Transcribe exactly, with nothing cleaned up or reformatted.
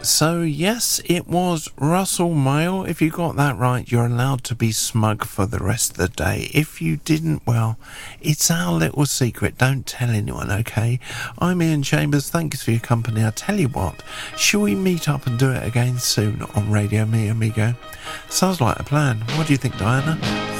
So, yes, it was Russell Mael. If you got that right, you're allowed to be smug for the rest of the day. If you didn't, well, it's our little secret. Don't tell anyone, okay? I'm Ian Chambers. Thanks for your company. I tell you what, shall we meet up and do it again soon on Radio Me Amigo? Sounds like a plan. What do you think, Diana?